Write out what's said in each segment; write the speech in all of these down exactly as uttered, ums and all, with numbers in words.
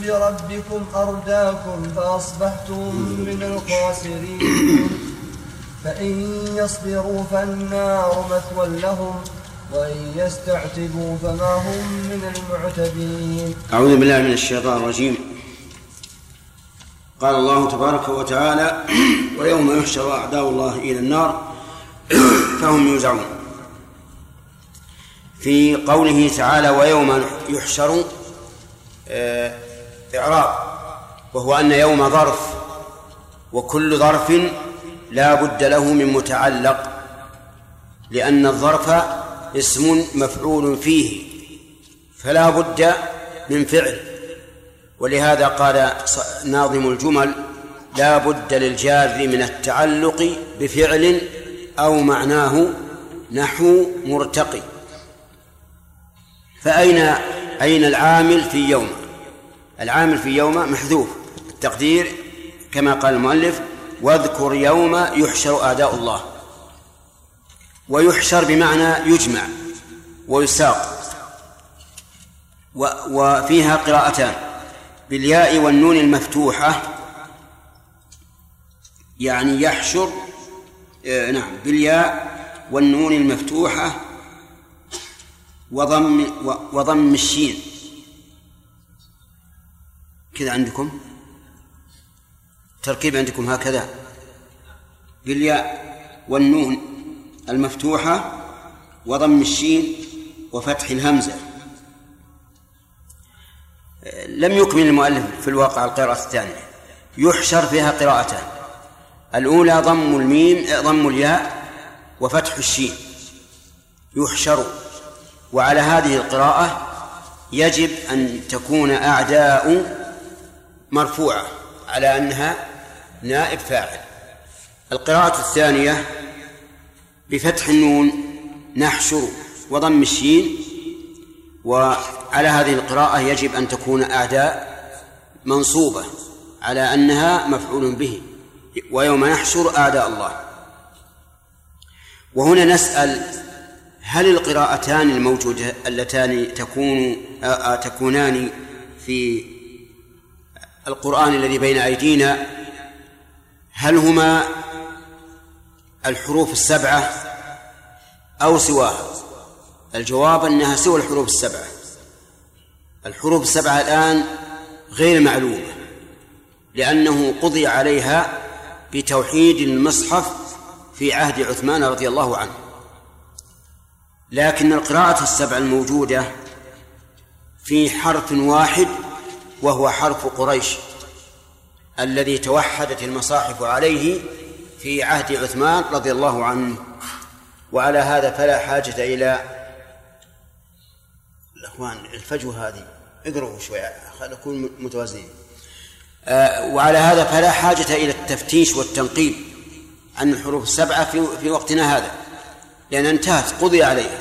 بربكم أرداكم فأصبحتم من الخاسرين فإن يصبروا فالنار مثوى لهم وإن يستعتبوا فما هم من المعتبين. أعوذ بالله من الشيطان الرجيم. قال الله تبارك وتعالى: ويوم يحشر أعداء الله إلى النار فهم يوزعون. في قوله تعالى ويوم يحشر إعراب، وهو أن يوم ظرف، وكل ظرف لا بد له من متعلق، لأن الظرف اسم مفعول فيه فلا بد من فعل، ولهذا قال ناظم الجمل: لا بد للجار من التعلق بفعل أو معناه نحو مرتقي. فأين أين العامل في يوم؟ العامل في يوم محذوف، التقدير كما قال المؤلف: واذكر يوم يحشر أعداء الله. ويحشر بمعنى يجمع ويساق، وفيها قراءتان: بالياء والنون المفتوحة، يعني يحشر آه نعم بالياء والنون المفتوحة وضم وضم الشين. كذا عندكم تركيب، عندكم هكذا: بالياء والنون المفتوحة وضم الشين وفتح الهمزة. لم يكمل المؤلف في الواقع القراءة الثانية. يحشر فيها قراءتان: الأولى ضم الميم ضم الياء وفتح الشين، يحشر. وعلى هذه القراءة يجب أن تكون أعداء مرفوعة على أنها نائب فاعل. القراءة الثانية بفتح النون نحشر وضم الشين، وعلى هذه القراءة يجب أن تكون أعداء منصوبة على أنها مفعول به، ويوم نحشر أعداء الله. وهنا نسأل: هل القراءتان الموجودة اللتان تكون تكونان في القرآن الذي بين أيدينا هل هما الحروف السبعة أو سواها؟ الجواب أنها سوى الحروف السبعة. الحروف السبعة الآن غير معلومة، لأنه قضي عليها بتوحيد المصحف في عهد عثمان رضي الله عنه. لكن القراءة السبع الموجودة في حرف واحد، وهو حرف قريش الذي توحدت المصاحف عليه في عهد عثمان رضي الله عنه. وعلى هذا فلا حاجة إلى الأخوان الفجوة هذه اقرأوا شوية خلينا نكون متوازنين. آه وعلى هذا فلا حاجة إلى التفتيش والتنقيب عن الحروف السبعة في, في وقتنا هذا، لأن انتهت قضي عليها.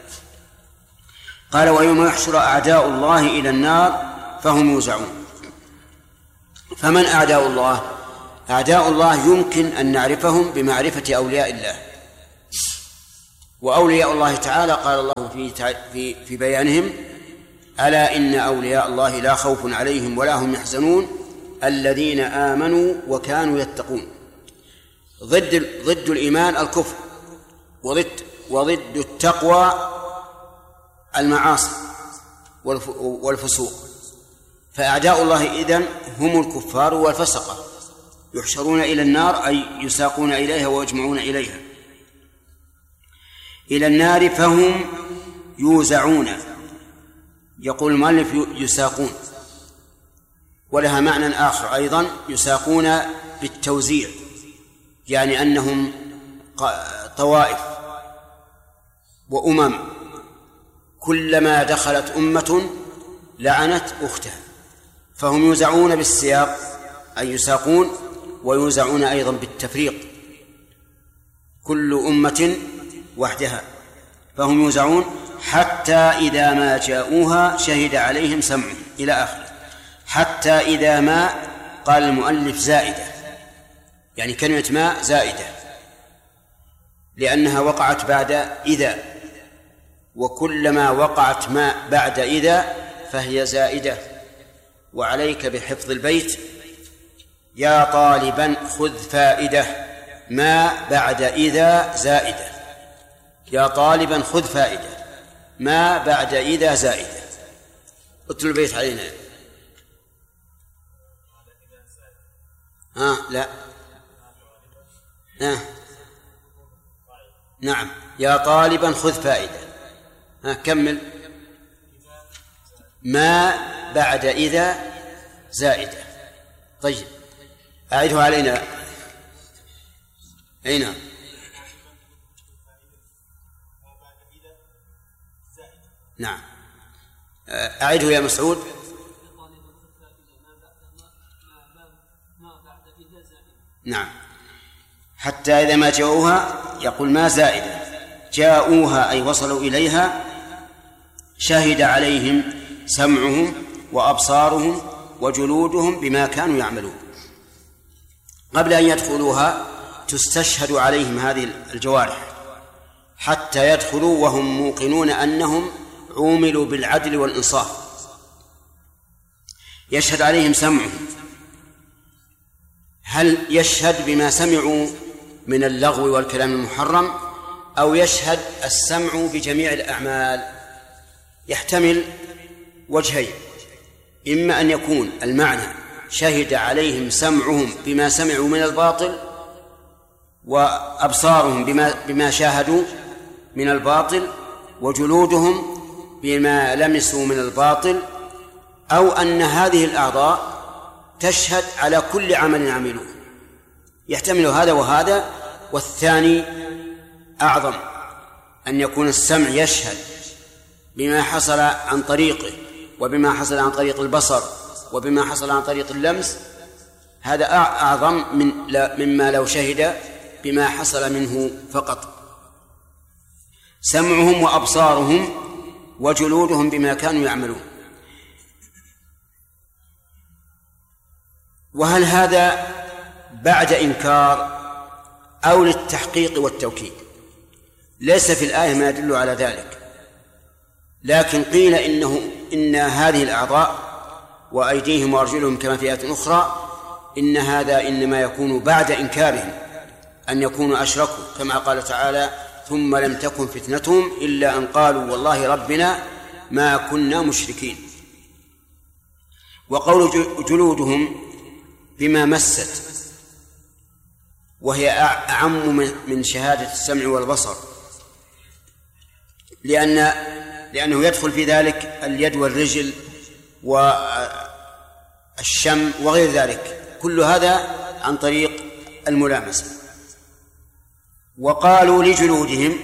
قال ويوم يحشر أعداء الله إلى النار فهم يوزعون. فمن أعداء الله؟ أعداء الله يمكن أن نعرفهم بمعرفة أولياء الله. وأولياء الله تعالى قال الله في, في, في بيانهم: ألا إن أولياء الله لا خوف عليهم ولا هم يحزنون الذين آمنوا وكانوا يتقون. ضد, ضد الإيمان الكفر، وضد, وضد التقوى المعاصي والفسوق. فأعداء الله إذن هم الكفار والفسقة، يحشرون إلى النار أي يساقون إليها ويجمعون إليها إلى النار فهم يوزعون. يقول المؤلف يساقون، ولها معنى آخر أيضا: يساقون بالتوزيع، يعني أنهم طوائف وأمم، كلما دخلت أمة لعنت أختها، فهم يوزعون بالسياق أي يساقون، ويوزعون أيضا بالتفريق، كل أمة وحدها، فهم يوزعون حتى إذا ما جاءوها شهد عليهم سمعهم إلى آخره. حتى إذا ما، قال المؤلف زائدة، يعني كلمة ما زائدة لأنها وقعت بعد إذا، وكلما وقعت ما بعد إذا فهي زائدة. وعليك بحفظ البيت. يا طالبا خذ فائدة ما بعد إذا زائدة. يا طالبا خذ فائدة ما بعد إذا زائدة. اتلو البيت علينا. ها لا ها. نعم. يا طالبا خذ فائدة. ها كمل. ما بعد إذا زائدة. طيب أعيده علينا. أين؟ نعم أعيده يا مسعود. نعم حتى إذا ما جاءوها يقول ما زائدة. جاءوها أي وصلوا إليها شهد عليهم سمعهم وأبصارهم وجلودهم بما كانوا يعملون. قبل أن يدخلوها تستشهد عليهم هذه الجوارح حتى يدخلوا وهم موقنون أنهم عوملوا بالعدل والإنصاف. يشهد عليهم سمعهم. هل يشهد بما سمعوا من اللغو والكلام المحرم أو يشهد السمع بجميع الأعمال؟ يحتمل وجهين. إما أن يكون المعنى شهد عليهم سمعهم بما سمعوا من الباطل وأبصارهم بما, بما شاهدوا من الباطل وجلودهم بما لمسوا من الباطل، أو أن هذه الأعضاء تشهد على كل عمل عملوه. يحتمل هذا وهذا، والثاني أعظم، أن يكون السمع يشهد بما حصل عن طريقه وبما حصل عن طريق البصر وبما حصل عن طريق اللمس. هذا أعظم من مما لو شهد بما حصل منه فقط. سمعهم وأبصارهم وجلودهم بما كانوا يعملون. وهل هذا بعد إنكار أو للتحقيق والتوكيد؟ ليس في الآية ما يدل على ذلك، لكن قيل إنه إن هذه الأعضاء وأيديهم وأرجلهم كما في آية أخرى إن هذا إنما يكون بعد إنكارهم أن يكونوا أشركوا، كما قال تعالى: ثم لم تكن فتنتهم إلا أن قالوا والله ربنا ما كنا مشركين. وقول جلودهم بما مست، وهي أعم من شهادة السمع والبصر، لأن لأنه يدخل في ذلك اليد والرجل والشم وغير ذلك، كل هذا عن طريق الملامسة. وقالوا لجلودهم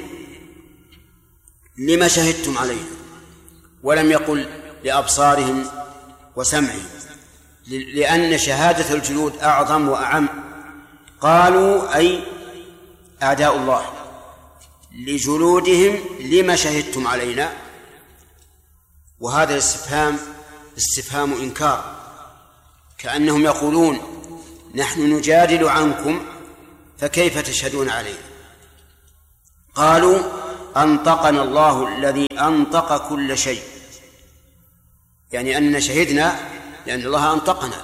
لما شهدتم عليه، ولم يقل لأبصارهم وسمعهم، لأن شهادة الجلود أعظم وأعم. قالوا أي أعداء الله لجلودهم لما شهدتم علينا، وهذا الاستفهام استفهام إنكار، كأنهم يقولون نحن نجادل عنكم فكيف تشهدون علينا. قالوا أنطقنا الله الذي أنطق كل شيء، يعني أننا شهدنا لأن الله أنطقنا،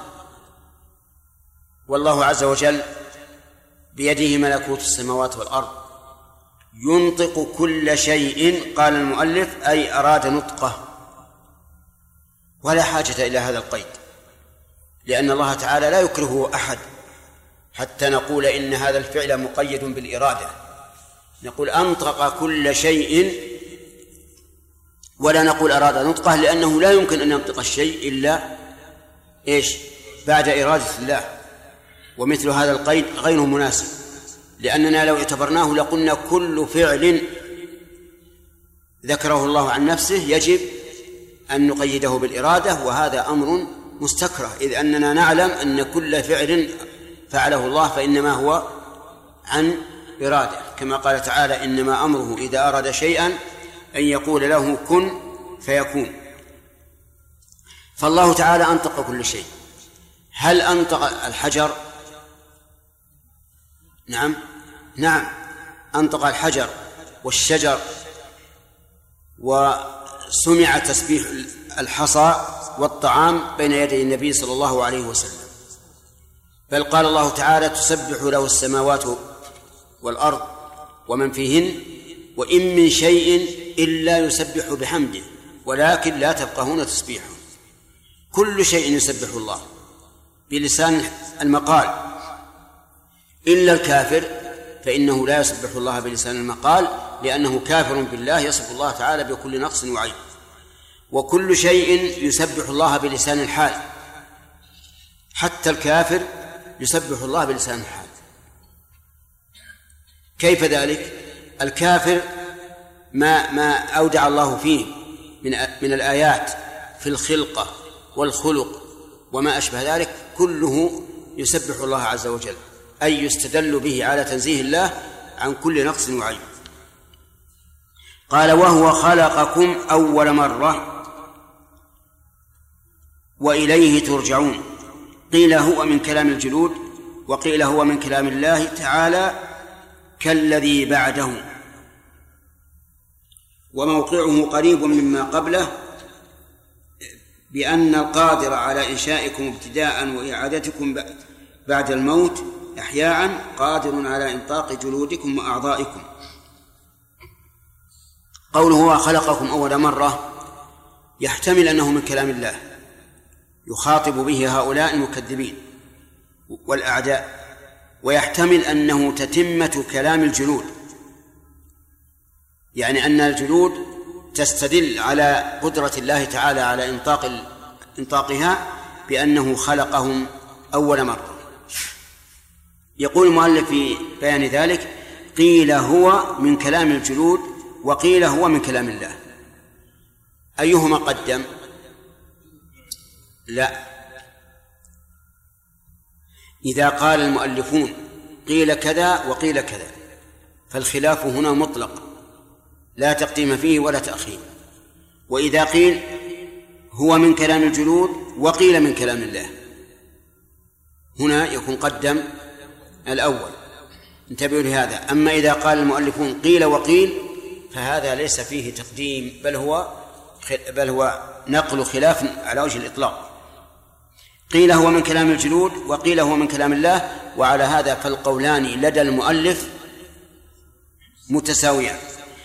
والله عز وجل بيده ملكوت السماوات والأرض ينطق كل شيء. قال المؤلف أي أراد نطقه، ولا حاجة إلى هذا القيد، لأن الله تعالى لا يكرهه أحد حتى نقول إن هذا الفعل مقيد بالإرادة. نقول أنطق كل شيء ولا نقول أراد نطقه، لأنه لا يمكن أن ينطق الشيء إلا إيش؟ بعد إرادة الله. ومثل هذا القيد غير مناسب، لأننا لو اعتبرناه لقلنا كل فعل ذكره الله عن نفسه يجب أن نقيده بالإرادة، وهذا أمر مستكره، إذ أننا نعلم أن كل فعل فعله الله فإنما هو عن إرادة، كما قال تعالى: إنما أمره إذا أراد شيئا أن يقول له كن فيكون. فالله تعالى أنطق كل شيء. هل أنطق الحجر؟ نعم نعم أنطق الحجر والشجر، وسمع تسبيح الحصى والطعام بين يدي النبي صلى الله عليه وسلم، بل قال الله تعالى: تسبح له السماوات والأرض ومن فيهن وإن من شيء إلا يسبح بحمده ولكن لا تفقهون تسبيحه. كل شيء يسبح الله بلسان المقال إلا الكافر، فإنه لا يسبح الله بلسان المقال، لأنه كافر بالله يصف الله تعالى بكل نقص وعيب. وكل شيء يسبح الله بلسان الحال، حتى الكافر يسبح الله بلسان الحال. كيف ذلك؟ الكافر ما ما أودع الله فيه من من الآيات في الخلقة والخلق وما أشبه ذلك كله يسبح الله عز وجل، أي يستدل به على تنزيه الله عن كل نقص وعيب. قال: وهو خلقكم أول مرة وإليه ترجعون. قيل هو من كلام الجلود، وقيل هو من كلام الله تعالى كالذي بعده، وموقعه قريب مما قبله، بأن القادر على إنشائكم ابتداء وإعادتكم بعد الموت إحياء قادر على إنطاق جلودكم وأعضائكم. قوله هو خلقكم أول مرة يحتمل أنه من كلام الله يخاطب به هؤلاء المكذبين والأعداء، ويحتمل أنه تتمة كلام الجلود، يعني أن الجلود تستدل على قدرة الله تعالى على إنطاق إنطاقها بأنه خلقهم أول مرة. يقول المؤلف في بيان ذلك: قيل هو من كلام الجلود وقيل هو من كلام الله. أيهما قدم؟ لا، إذا قال المؤلفون قيل كذا وقيل كذا فالخلاف هنا مطلق لا تقديم فيه ولا تأخير. وإذا قيل هو من كلام الجلود وقيل من كلام الله هنا يكون قدم الأول، انتبهوا لهذا. أما إذا قال المؤلفون قيل وقيل فهذا ليس فيه تقديم، بل هو بل هو نقل خلاف على وجه الإطلاق. قيل هو من كلام الجلود وقيل هو من كلام الله، وعلى هذا فالقولان لدى المؤلف متساويان.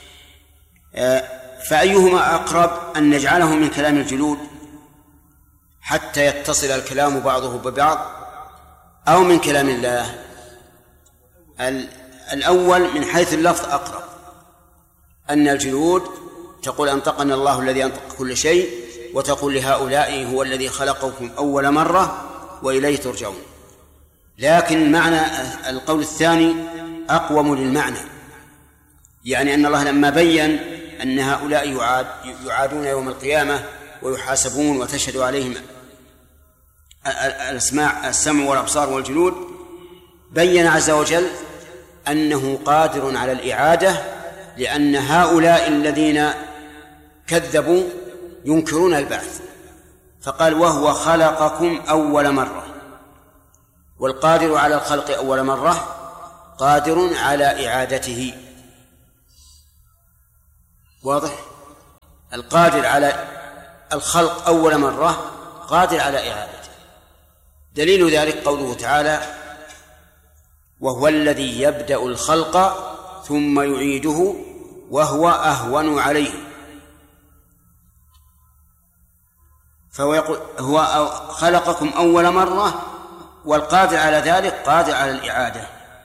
فأيهما أقرب، أن نجعله من كلام الجلود حتى يتصل الكلام بعضه ببعض، أو من كلام الله؟ الأول من حيث اللفظ أقرب، أن الجلود تقول أنطقنا الله الذي أنطق كل شيء، وتقول لهؤلاء هو الذي خلقكم أول مرة وإليه ترجعون. لكن معنى القول الثاني أقوم للمعنى، يعني أن الله لما بين أن هؤلاء يعاد يعادون يوم القيامة ويحاسبون وتشهد عليهم الأسماع السمع والأبصار والجلود، بين عز وجل أنه قادر على الإعادة، لأن هؤلاء الذين كذبوا ينكرون البعث، فقال وهو خلقكم أول مرة، والقادر على الخلق أول مرة قادر على إعادته. واضح؟ القادر على الخلق أول مرة قادر على إعادته. دليل ذلك قوله تعالى وهو الذي يبدأ الخلق ثم يعيده وهو أهون عليه. فهو يقول هو خلقكم أول مرة، والقادر على ذلك قادر على الإعادة.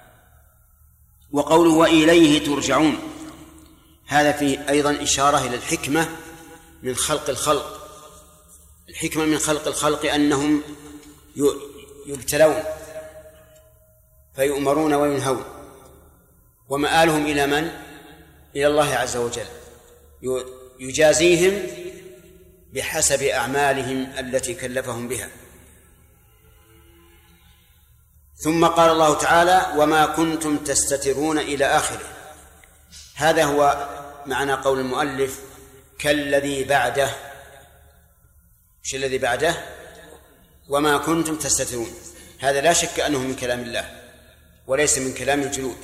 وقوله وإليه ترجعون، هذا فيه أيضا إشارة إلى الحكمة من خلق الخلق. الحكمة من خلق الخلق أنهم يبتلون فيؤمرون وينهون، ومآلهم إلى من؟ إلى الله عز وجل، يجازيهم بحسب أعمالهم التي كلفهم بها. ثم قال الله تعالى وما كنتم تستترون إلى آخره. هذا هو معنى قول المؤلف كالذي بعده. ايش الذي بعده؟ وما كنتم تستترون. هذا لا شك أنه من كلام الله وليس من كلام الجلود.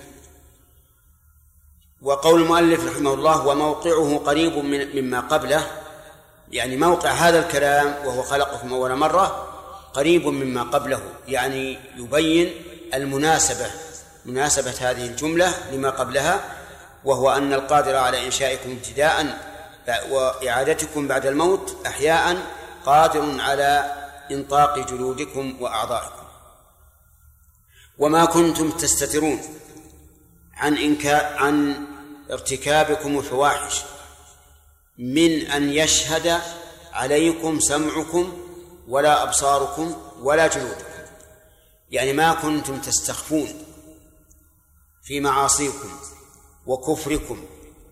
وقول المؤلف رحمه الله وموقعه قريب من مما قبله، يعني موقع هذا الكلام وهو خلقكم أول مرة قريب مما قبله، يعني يبين المناسبة مناسبة هذه الجملة لما قبلها، وهو أن القادر على إنشائكم ابتداء وإعادتكم بعد الموت أحياء قادر على إنطاق جلودكم وأعضائكم. وما كنتم تستترون عن إنكار عن ارتكابكم الفواحش من أن يشهد عليكم سمعكم ولا أبصاركم ولا جلودكم، يعني ما كنتم تستخفون في معاصيكم وكفركم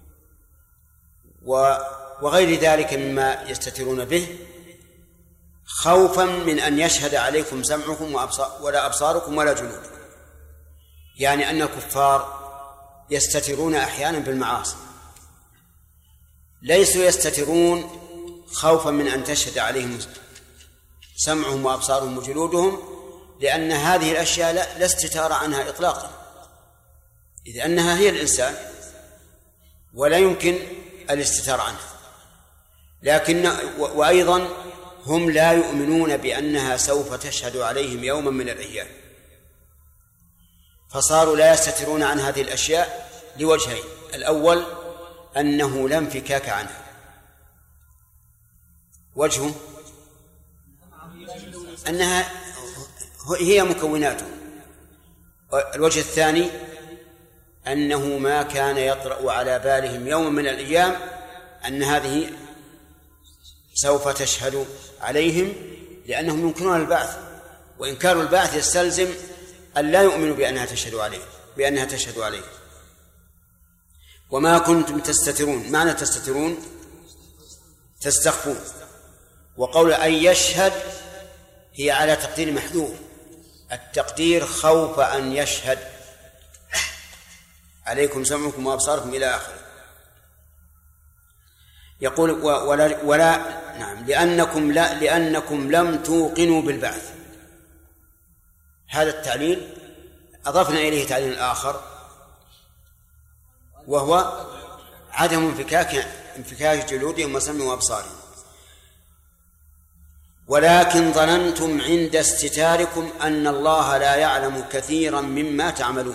وغير ذلك مما يستترون به خوفا من أن يشهد عليكم سمعكم ولا أبصاركم ولا جلودكم، يعني أن الكفار يستترون أحيانا بالمعاصي، ليسوا يستترون خوفا من أن تشهد عليهم سمعهم وأبصارهم وجلودهم، لأن هذه الأشياء لا استتار عنها إطلاقا، إذ أنها هي الإنسان ولا يمكن الاستتار عنها. لكن وأيضا هم لا يؤمنون بأنها سوف تشهد عليهم يوما من الأيام، فصاروا لا يستترون عن هذه الأشياء لوجهين: الأول أنه لا انفكاك عنها، وجهه أنها هي مكوناته، الوجه الثاني أنه ما كان يطرأ على بالهم يوم من الأيام أن هذه سوف تشهد عليهم، لأنهم ينكرون البعث، وإنكار البعث يستلزم أن لا يؤمنوا بأنها تشهد عليه بأنها تشهد عليه. وما كنتم تستترون، معنى تستترون تستخفون، وقول أن يشهد هي على تقدير محذوف، التقدير خوف أن يشهد عليكم سمعكم وأبصاركم إلى آخره. يقول ولا, ولا نعم لأنكم لا لأنكم لم توقنوا بالبعث. هذا التعليل أضفنا إليه تعليل آخر وهو عدم انفكاك انفكاك جلودهم وسمعهم وأبصارهم. ولكن ظننتم عند استتاركم أن الله لا يعلم كثيرا مما تعملون.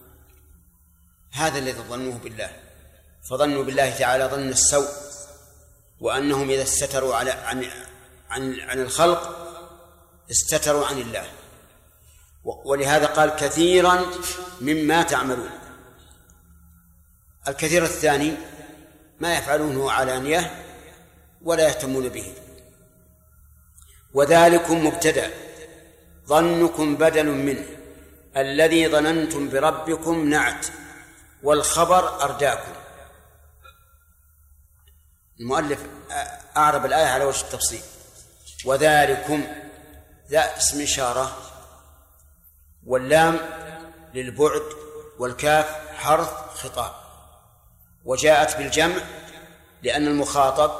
هذا الذي ظنوه بالله، فظنوا بالله تعالى ظن السوء، وأنهم إذا استتروا على عن عن عن الخلق استتروا عن الله، ولهذا قال كثيرا مما تعملون. الكثير الثاني ما يفعلونه علانية ولا يهتمون به. وذلكم مبتدأ، ظنكم بدل منه، الذي ظننتم بربكم نعت، والخبر أرداكم. المؤلف أعرب الآية على وجه التفصيل. وذلكم ذا اسم إشارة، واللام للبعد، والكاف حرف خطاب، وجاءت بالجمع لأن المخاطب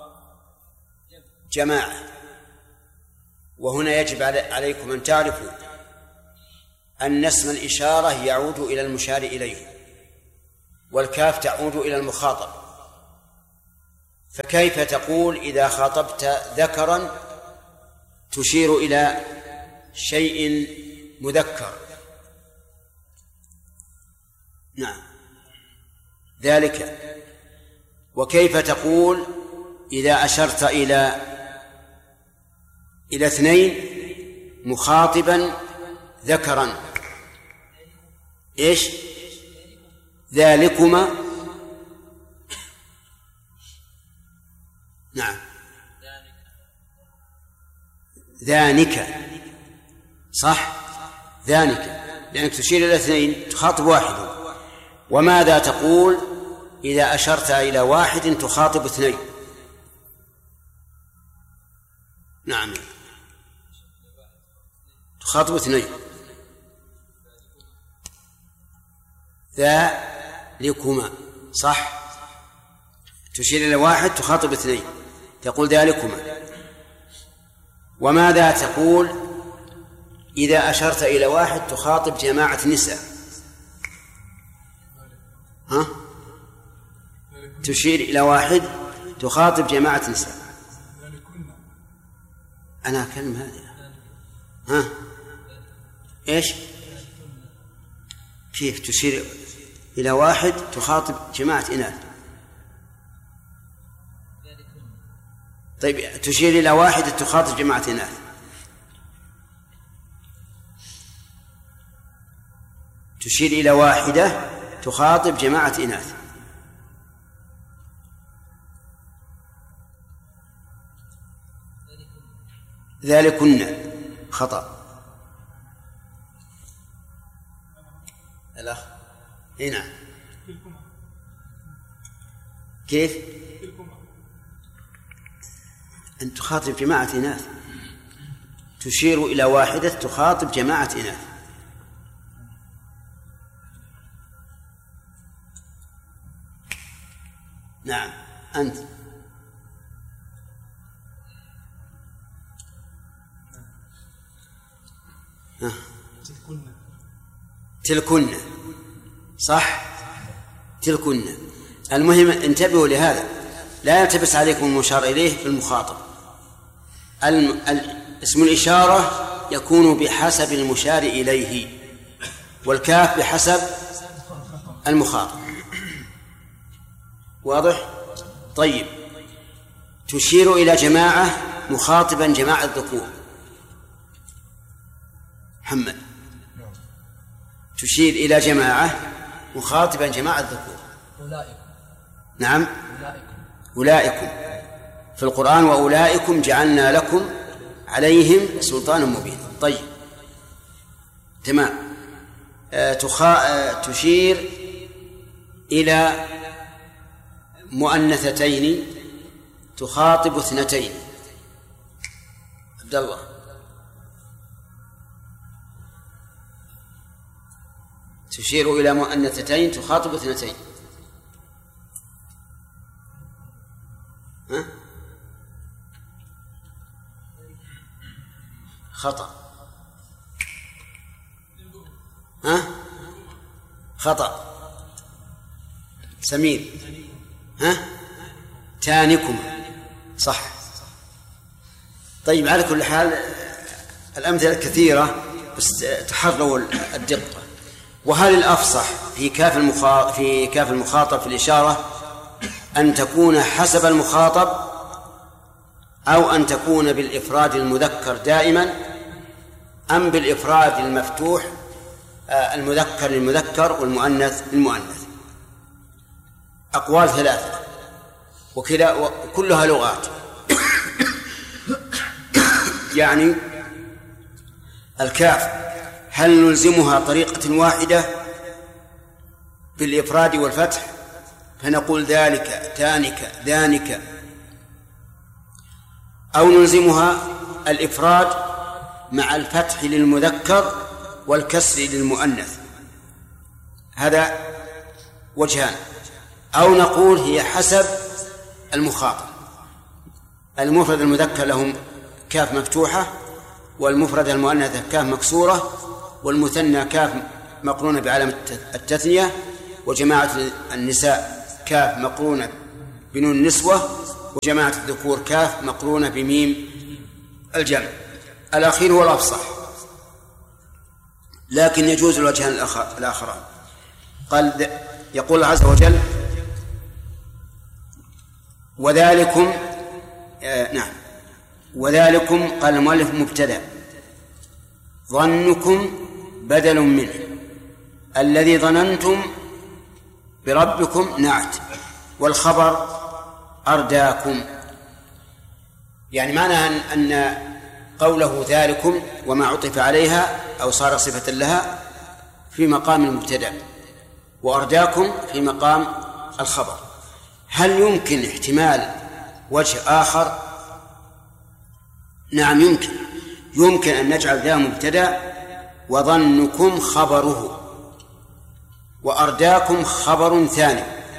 جماعة. وهنا يجب عليكم أن تعرفوا أن اسم الإشارة يعود إلى المشار إليه، والكاف تعود إلى المخاطب. فكيف تقول إذا خاطبت ذكرا تشير إلى شيء مذكر؟ نعم ذلك. وكيف تقول إذا أشرت إلى إلى اثنين مخاطبا ذكرا؟ إيش ذلكما؟ نعم ذانك، صح ذانك، لأنك تشير إلى اثنين تخاطب واحد. وماذا تقول إذا أشرت إلى واحد تخاطب اثنين؟ نعم تخاطب اثنين. ذلكما، صح، تشير إلى واحد تخاطب اثنين تقول ذلكما. وماذا تقول إذا أشرت إلى واحد تخاطب جماعة نساء؟ ها؟ تشير إلى واحد تخاطب جماعة نساء. أنا أكلم هذه. ها إيش كيف تشير إلى واحد تخاطب جماعة إناث؟ طيب تشير إلى واحد تخاطب جماعة إناث. تشير إلى واحدة تخاطب جماعة إناث. ذلكن خطأ. الأخ هنا كيف أن تخاطب جماعة إناث؟ تشير إلى واحدة تخاطب جماعة إناث. نعم أنت. تلكن تلكن صح، تلكن. المهم انتبهوا لهذا، لا يلتبس عليكم المشار إليه في المخاطب. الم... اسم الإشارة يكون بحسب المشار إليه، والكاف بحسب المخاطب. واضح؟ طيب تشير إلى جماعة مخاطبا جماعة الذكور. محمد تشير إلى جماعة مخاطبا جماعة الذكور. أولئك. نعم أولئك. أولئكم في القرآن، وأولئكم جعلنا لكم عليهم سلطانا مبينا. طيب تمام. آه تخا... آه تشير إلى مؤنثتين تخاطب اثنتين. عبد الله تشير إلى مؤنثتين تخاطب اثنتين. ها؟ خطأ. ها؟ خطأ. سمير ها؟ تانكما صح. طيب على كل حال الأمثلة كثيرة بس تحروا الدقة. وهل الأفصح في كاف المخاطب في كاف المخاطب في الإشارة أن تكون حسب المخاطب أو أن تكون بالإفراد المذكر دائما أم بالإفراد المفتوح المذكر للمذكر والمؤنث للمؤنث؟ أقوال ثلاثة وكلا وكلها لغات. يعني الكاف هل نلزمها طريقة واحدة بالإفراد والفتح فنقول ذلك تانك ذانك، أو نلزمها الإفراد مع الفتح للمذكر والكسر للمؤنث؟ هذا وجهان. أو نقول هي حسب المخاطب، المفرد المذكر لهم كاف مفتوحة، والمفرد المؤنث كاف مكسورة، والمثنى كاف مقرونة بعلامة التثنية، وجماعة النساء كاف مقرونة بنون النسوة، وجماعة الذكور كاف مقرونة بميم الجمع. الأخير هو الأفصح، لكن يجوز الوجهان الآخران. قال يقول الله عز وجل وذلكم آه نعم وذلكم قال المؤلف مبتدأ، ظنكم بدل منه، الذي ظننتم بربكم نعت، والخبر أرداكم. يعني معنى أن قوله ذلكم وما عطف عليها أو صار صفة لها في مقام المبتدأ، وأرداكم في مقام الخبر. هل يمكن احتمال وجه آخر؟ نعم يمكن. يمكن أن نجعل ذا مبتدأ وظنكم خبره، وأرداكم خبر ثاني،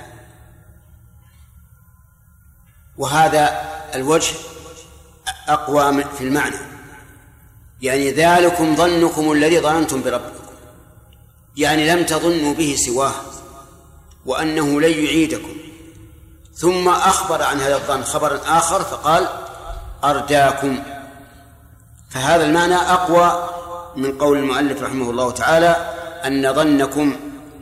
وهذا الوجه أقوى في المعنى. يعني ذلكم ظنكم الذي ظننتم بربكم، يعني لم تظنوا به سواه وأنه لن يعيدكم، ثم أخبر عن هذا الظن خبرا آخر فقال أرداكم. فهذا المعنى أقوى من قول المؤلف رحمه الله تعالى أن ظنكم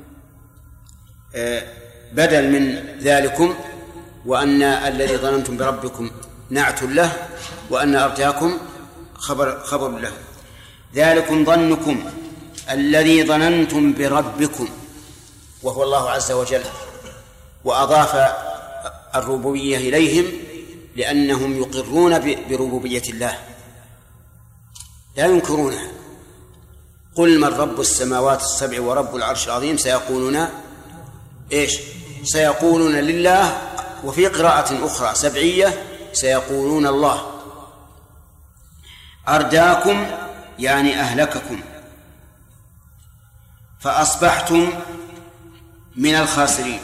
بدل من ذلكم، وأن الذي ظننتم بربكم نعت له، وأن أرجاكم خبر, خبر له. ذلكم ظنكم الذي ظننتم بربكم، وهو الله عز وجل، وأضاف الربوبية إليهم لأنهم يقرون بربوبية الله لا ينكرونها. قل من رب السماوات السبع ورب العرش العظيم سيقولون إيش؟ سيقولون لله. وفي قراءة أخرى سبعية سيقولون الله. أرداكم يعني أهلككم، فأصبحتم من الخاسرين.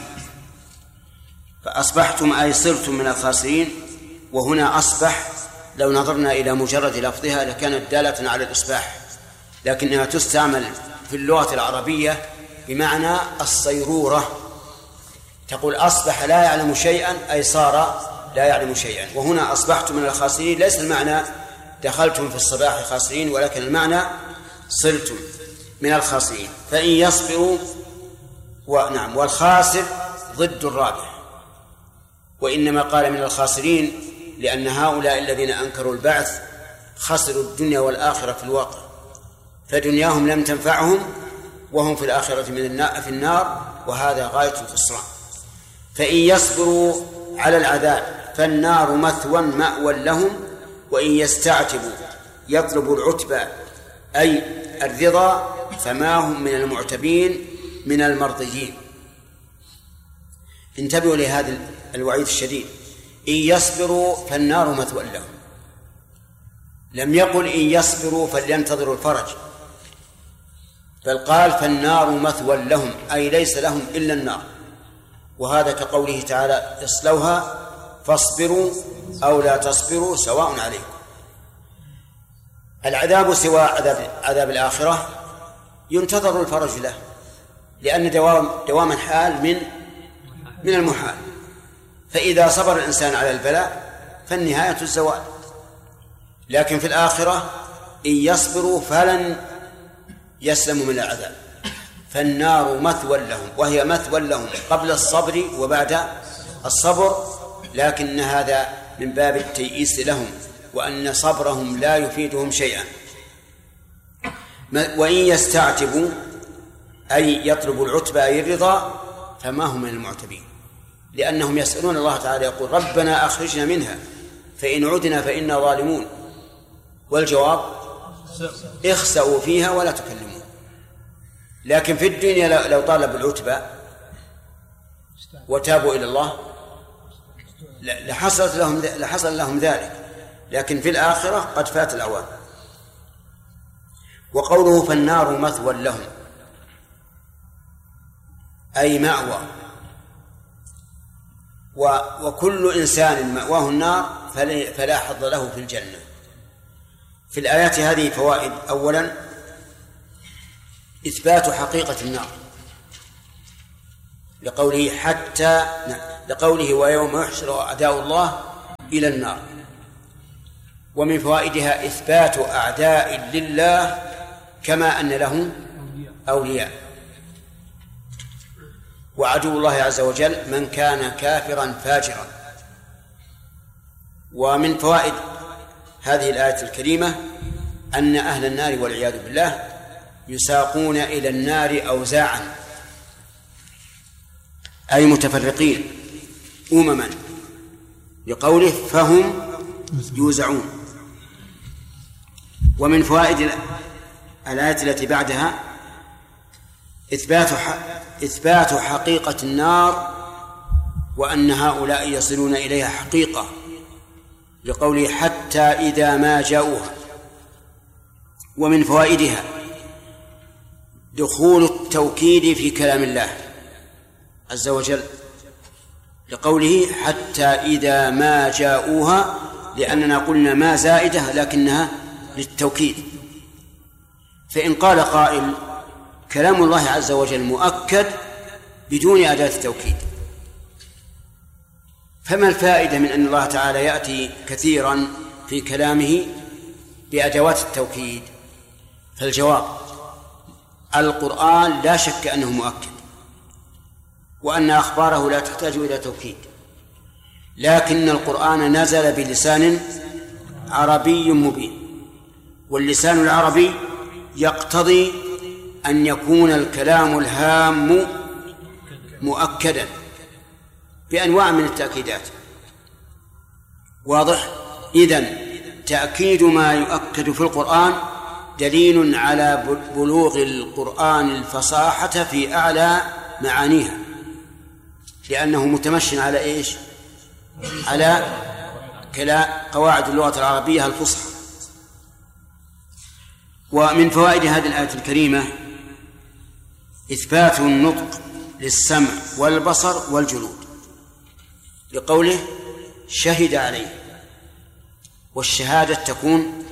فأصبحتم أي صرتم من الخاسرين. وهنا أصبح لو نظرنا إلى مجرد لفظها لكانت دالة على الإصباح، لكنها تستعمل في اللغة العربية بمعنى الصيرورة. تقول أصبح لا يعلم شيئا أي صار لا يعلم شيئا. وهنا أصبحتم من الخاسرين ليس المعنى دخلتم في الصباح خاسرين، ولكن المعنى صرتم من الخاسرين. فإن يصبروا ونعم والخاسر ضد الرابح، وإنما قال من الخاسرين لأن هؤلاء الذين أنكروا البعث خسروا الدنيا والآخرة في الواقع، فدنياهم لم تنفعهم وهم في الآخرة من في النار، وهذا غاية الخسران. فإن يصبروا على العذاب فالنار مثوى مأوى لهم، وإن يستعتبوا يطلب العتبى أي الرضا فما هم من المعتبين من المرضيين. انتبهوا لهذا الوعيد الشديد. إن يصبروا فالنار مثوى لهم، لم يقل إن يصبروا فلينتظروا الفرج، بل قال فالنار مثوى لهم أي ليس لهم إلا النار. وهذا كقوله تعالى اصلوها فاصبروا أو لا تصبروا سواء عليكم. العذاب سوى عذاب, عذاب الآخرة ينتظر الفرج له، لأن دوام, دوام الحال من من المحال. فإذا صبر الإنسان على البلاء فالنهاية الزوال. لكن في الآخرة إن يصبروا فلن يسلموا من العذاب، فالنار مثوى لهم، وهي مثوى لهم قبل الصبر وبعد الصبر، لكن هذا من باب التيئيس لهم، وأن صبرهم لا يفيدهم شيئا. وإن يستعتبوا أي يطلبوا العتبى أي الرضا فما هم من المعتبين، لأنهم يسألون الله تعالى يقول ربنا أخرجنا منها فإن عدنا فإنا ظالمون، والجواب اخسأوا فيها ولا تكلمون. لكن في الدنيا لو طالبوا العتبى وتابوا إلى الله لحصلت لهم لحصل لهم ذلك، لكن في الآخرة قد فات الأوان. وقوله فالنار مثوى لهم أي مأوى، وكل إنسان مأواه النار فلا حظ له في الجنة. في الآيات هذه فوائد. أولا إثبات حقيقة النار لقوله حتى لقوله ويوم يحشر أعداء الله إلى النار. ومن فوائدها إثبات أعداء لله كما أن له أولياء، وعدو الله عز وجل من كان كافرا فاجرا. ومن فوائد هذه الآية الكريمة أن أهل النار والعياذ بالله يساقون إلى النار أوزاعا أي متفرقين أمما، لقوله فهم يوزعون. ومن فوائد الآية التي بعدها إثبات إثبات حقيقة النار، وأن هؤلاء يصلون إليها حقيقة، لقوله حتى إذا ما جاءوها. ومن فوائدها دخول التوكيد في كلام الله عز وجل، لقوله حتى إذا ما جاءوها، لأننا قلنا ما زائدة لكنها للتوكيد. فإن قال قائل كلام الله عز وجل مؤكد بدون أداة التوكيد، فما الفائدة من أن الله تعالى يأتي كثيرا في كلامه بأدوات التوكيد، فالجواب: القرآن لا شك أنه مؤكد، وأن أخباره لا تحتاج إلى توكيد، لكن القرآن نزل بلسان عربي مبين، واللسان العربي يقتضي أن يكون الكلام الهام مؤكدا بأنواع من التأكيدات. واضح؟ إذن تأكيد ما يؤكد في القرآن دليل على بلوغ القرآن الفصاحة في أعلى معانيها، لأنه متمشن على إيش؟ على قواعد اللغة العربية الفصحى. ومن فوائد هذه الآية الكريمة إثبات النطق للسمع والبصر والجلود، لقوله شهد عليه، والشهادة تكون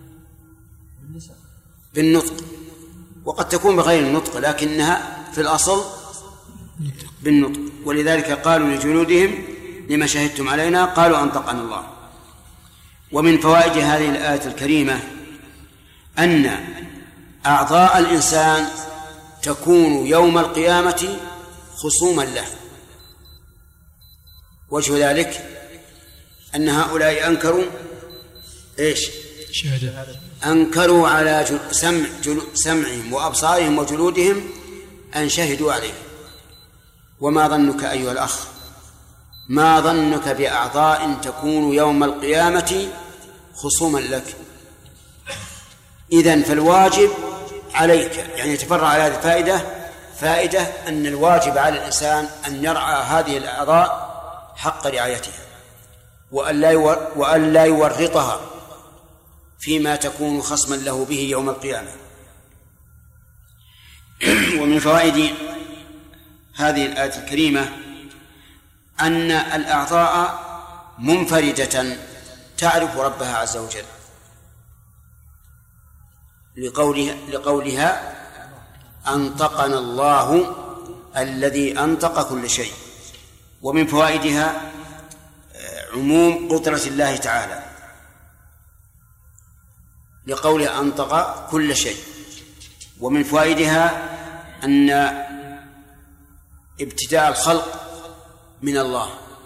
بالنطق، وقد تكون بغير النطق، لكنها في الأصل بالنطق. ولذلك قالوا لجلودهم لما شهدتم علينا؟ قالوا أنطقنا الله. ومن فوائد هذه الآية الكريمة أن أعضاء الإنسان تكون يوم القيامة خصوما له. وجه ذلك أن هؤلاء أنكروا إيش؟ شهادة. أنكروا على سمع سمعهم وأبصارهم وجلودهم أن شهدوا عليه. وما ظنك أيها الأخ، ما ظنك بأعضاء تكون يوم القيامة خصوما لك؟ إذن فالواجب عليك، يعني يتفرع على هذه الفائدة فائدة أن الواجب على الإنسان أن يرعى هذه الأعضاء حق رعايتها، وأن لا يورطها فيما تكون خصما له به يوم القيامة. ومن فوائد هذه الآية الكريمة أن الأعضاء منفردة تعرف ربها عز وجل، لقولها, لقولها أنطقنا الله الذي أنطق كل شيء. ومن فوائدها عموم قدرة الله تعالى، لقوله أنطق كل شيء. ومن فوائدها أن ابتداء الخلق من الله،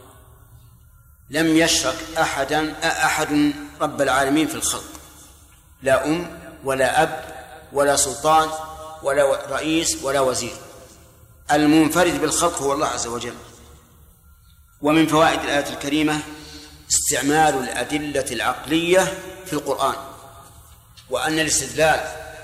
لم يشرك أحدا أحد رب العالمين في الخلق، لا أم ولا أب ولا سلطان ولا رئيس ولا وزير، المنفرد بالخلق هو الله عز وجل. ومن فوائد الآية الكريمة استعمال الأدلة العقلية في القرآن، وأن الاستدلال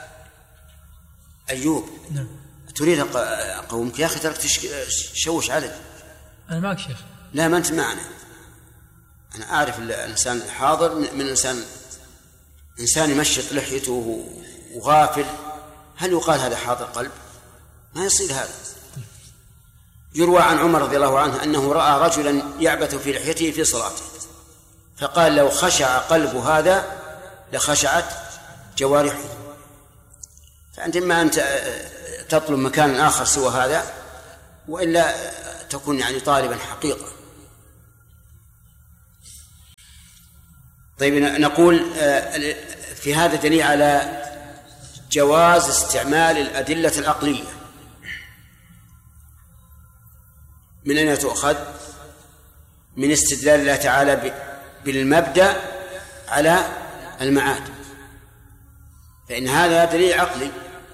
أيوب نعم. تريد قومك يا أخي ترك تشوش علي. أنا معك شيخ. لا ما أنت معنا، أنا أعرف الإنسان الحاضر من الإنسان إنسان يمشط لحيته وغافل، هل يقال هذا حاضر قلب؟ ما يصير هذا. يروى عن عمر رضي الله عنه أنه رأى رجلا يعبث في لحيته في صلاته، فقال لو خشع قلب هذا لخشعت جوارحه. فأنت ما أنت تطلب مكان آخر سوى هذا، وإلا تكون يعني طالبا حقيقة. طيب نقول في هذا دليل على جواز استعمال الأدلة العقلية. من أين تؤخذ؟ من استدلال الله تعالى بالمبدأ على المعاد، فإن هذا دليل عقلي.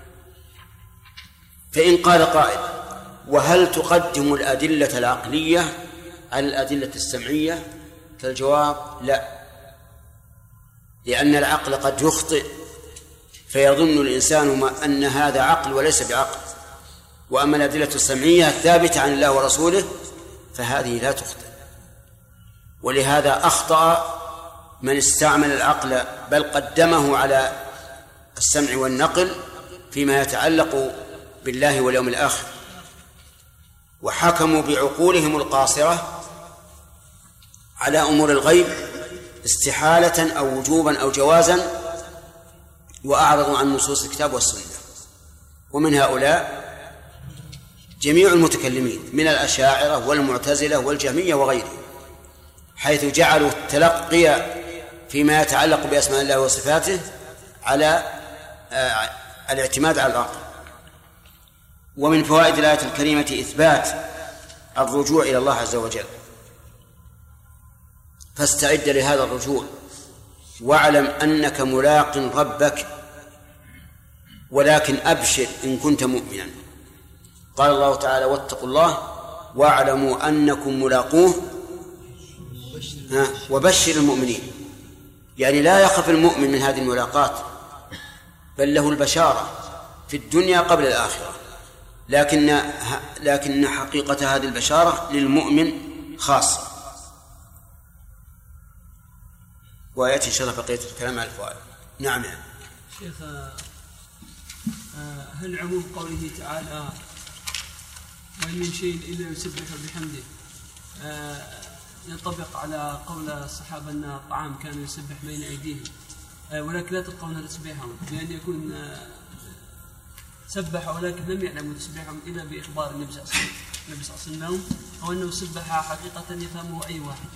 فإن قال قائل وهل تقدم الأدلة العقلية على الأدلة السمعية؟ فالجواب لا، لأن العقل قد يخطئ فيظن الإنسان أن هذا عقل وليس بعقل، وأما الأدلة السمعية الثابتة عن الله ورسوله فهذه لا تخطئ. ولهذا أخطأ من استعمل العقل بل قدمه على السمع والنقل فيما يتعلق بالله واليوم الآخر، وحكموا بعقولهم القاصرة على أمور الغيب استحالة أو وجوبا أو جوازا، وأعرضوا عن نصوص الكتاب والسنة. ومن هؤلاء جميع المتكلمين من الأشاعرة والمعتزلة والجهمية وغيرهم، حيث جعلوا التلقي فيما يتعلق بأسماء الله وصفاته على آه الاعتماد على العقل. ومن فوائد الآية الكريمة إثبات الرجوع إلى الله عز وجل، فاستعد لهذا الرجوع واعلم أنك ملاق ربك، ولكن أبشر إن كنت مؤمنا. قال الله تعالى: واتقوا الله واعلموا أنكم ملاقوه وبشر المؤمنين. يعني لا يخف المؤمن من هذه الملاقات، بل له البشارة في الدنيا قبل الآخرة، لكن لكن حقيقة هذه البشارة للمؤمن خاصة. ويأتي إن شاء الله بقية الكلام على الفوائد. نعم يعني. شيخ، هل عموم قوله تعالى وإن من شيء إلا يسبح بحمده ينطبق على قول الصحابة أن الطعام كان يسبح بين أيديهم ولكن لا تلقون تسبيحهم، لأن يكون سبح ولكن لم يعلموا تسبيحهم إلا بإخبار النبي صلى الله عليه وسلم، أو أنه سبح حقيقة يفهمه أي واحد؟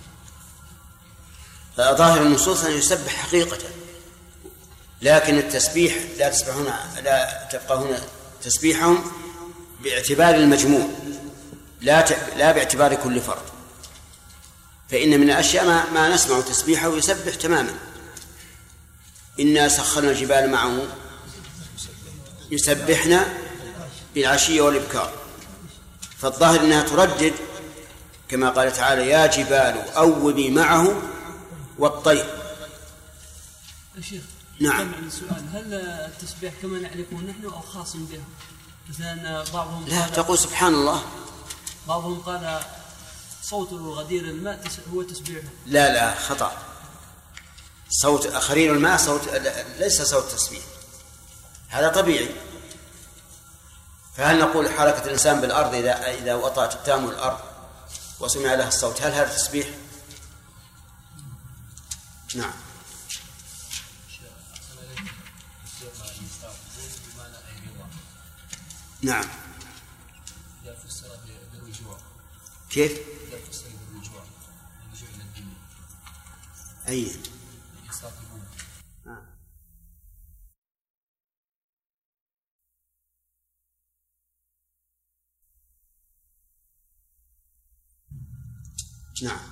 ظاهر النصوص أن يسبح حقيقة، لكن التسبيح لا تسبحون لا تفقهون تسبيحهم باعتبار المجموع، لا لا باعتبار كل فرد. فإن من الأشياء ما, ما نسمع تسبيحه ويسبح تماما. إنا سخرنا الجبال معه يسبحنا بالعشي والإبكار، فالظاهر أنها تردد كما قال تعالى: يا جبال أوبي معه والطير. الشيخ نعم. السؤال: هل التسبيح كما نعرفه نحن أو خاص بهم؟ مثلا بعضهم لا تقول سبحان الله، بعضهم قال صوت غدير الماء هو تسبيحه. لا لا خطأ. صوت خرير الماء صوت ليس صوت تسبيح، هذا طبيعي. فهل نقول حركة الإنسان بالأرض إذا إذا وطأت التام الأرض وسمع لها الصوت هل هذا تسبيح؟ نعم. نعم. كيف؟ أي آه. نعم.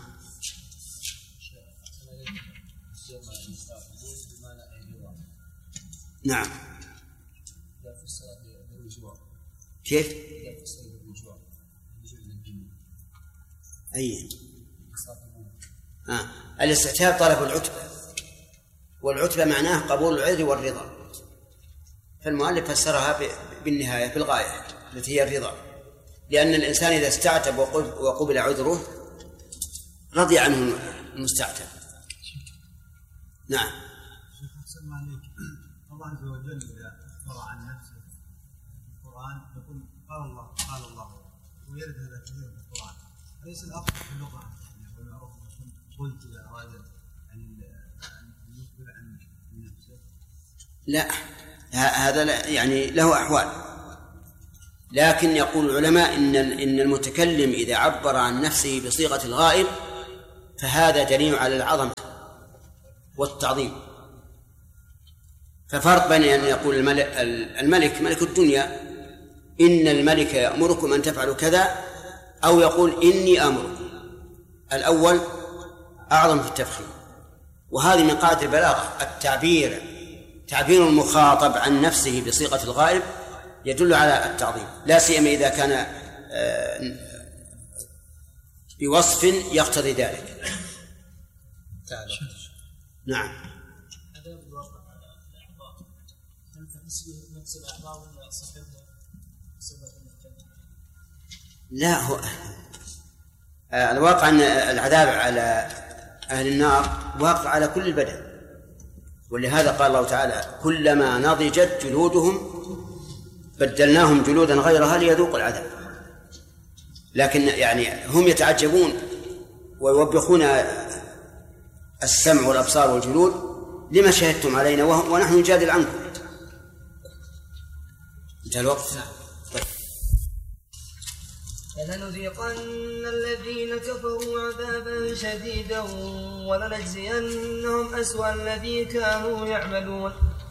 نعم. كيف؟ أي آه. الاستعتاب طلب العتبة، والعتبة معناه قبول العذر والرضا، فالمؤلف فسرها بالنهاية بالغاية التي هي الرضا، لأن الإنسان إذا استعتب وقبل عذره رضي عنه المستعتب. نعم. الله عز وجل إذا أخبر عن نفسه في القرآن يقول قال الله قال الله، ويرد هذا كثير في القرآن. أليس الأفضل في اللغة والمعروف قلت إذا أراد أن يخبر عن نفسه؟ لا، هذا لا يعني له أحوال، لكن يقول العلماء إن إن المتكلم إذا عبر عن نفسه بصيغة الغائب فهذا دليل على العظمة والتعظيم. ففرق بين أن يقول الملك, الملك ملك الدنيا إن الملك يأمركم أن تفعلوا كذا، أو يقول إني أمركم. الأول أعظم في التفخيم، وهذه من قاعدة البلاغة التعبير، تعبير المخاطب عن نفسه بصيغة الغائب يدل على التعظيم، لا سيما إذا كان بوصف يقتضي ذلك. نعم. لا، هو الواقع أن العذاب على أهل النار واقع على كل البدن، ولهذا قال الله تعالى: كلما نضجت جلودهم بدلناهم جلودا غيرها ليذوقوا العذاب. لكن يعني هم يتعجبون ويوبخون السمع والأبصار والجلود: لما شهدتم علينا ونحن نجادل عنكم. انتهى الوقت. طيب. فلنذيقن الذين كفروا عذابا شديدا ولنجزينهم أسوأ الذي كانوا يعملون